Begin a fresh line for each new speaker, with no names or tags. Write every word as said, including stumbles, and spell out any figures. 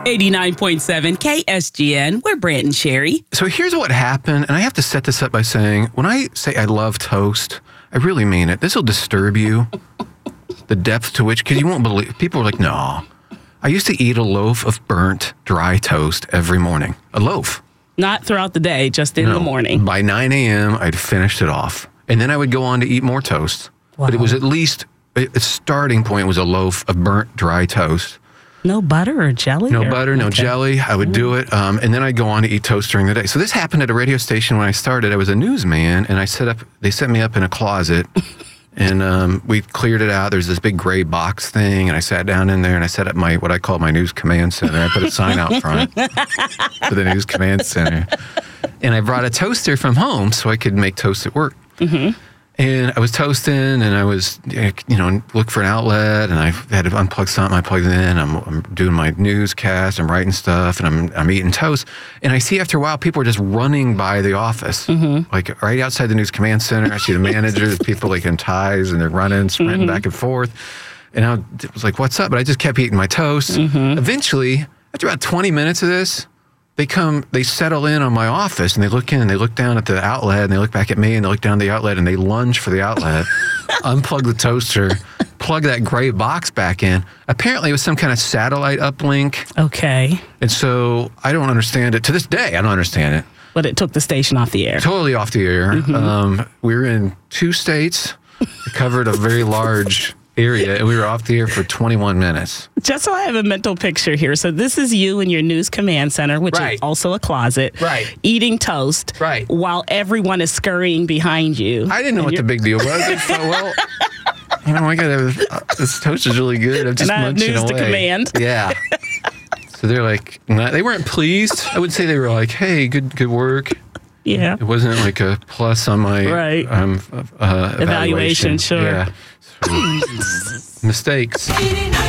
eighty-nine point seven K S G N. We're Brant and Sherry.
So here's what happened, and I have to set this up by saying, when I say I love toast, I really mean it. This will disturb you. The depth to which, because you won't believe, people are like, no. I used to eat a loaf of burnt, dry toast every morning. A loaf.
Not throughout the day, just in
No.
the morning.
By nine a.m., I'd finished it off. And then I would go on to eat more toast.
Wow.
But it was at least, a starting point was a loaf of burnt, dry toast.
No butter or jelly?
No
or?
butter, no
Okay.
jelly. I would do it. Um, and then I'd go on to eat toast during the day. So this happened at a radio station when I started. I was a newsman, and I set up, they set me up in a closet. And um, we cleared it out. There's this big gray box thing, and I sat down in there, and I set up my, what I call my news command center. I put a sign out front for the news command center. And I brought a toaster from home so I could make toast at work. Mm-hmm. And I was toasting, and I was, you know, look for an outlet, and I had to unplug something. I plugged it in. I'm, I'm doing my newscast. I'm writing stuff, and I'm I'm eating toast. And I see after a while, people are just running by the office, mm-hmm. like right outside the news command center. I see the managers, people like in ties, and they're running, sprinting mm-hmm. back and forth. And I was like, "What's up?" But I just kept eating my toast. Mm-hmm. Eventually, after about twenty minutes of this, they come, they settle in on my office, and they look in, and they look down at the outlet, and they look back at me, and they look down at the outlet, and they lunge for the outlet, unplug the toaster, plug that gray box back in. Apparently, it was some kind of satellite uplink.
Okay.
And so I don't understand it. To this day, I don't understand it.
But it took the station off the air.
Totally off the air. Mm-hmm. Um, we were in two states. We covered a very large area, and we were off the air for twenty-one minutes.
Just so I have a mental picture here. So this is you in your news command center, which
Right.
is also a closet.
Right.
Eating toast.
Right.
While everyone is scurrying behind you.
I didn't know what the big deal was. I thought, well, you know, I gotta, uh, this toast is really good. I'm just
And I have
munching
news
away.
to command.
Yeah. So they're like, not, they weren't pleased. I would say they were like, hey, good good work.
Yeah.
It wasn't like a plus on my
Right.
um, uh, evaluation.
Evaluation, sure.
Yeah. So, mistakes.